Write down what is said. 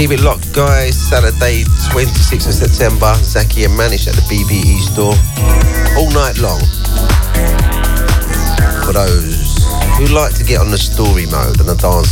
Keep it locked, guys. Saturday, 26th of September. Zaki and Manish at the BBE store. All night long. For those who like to get on the story mode and the dance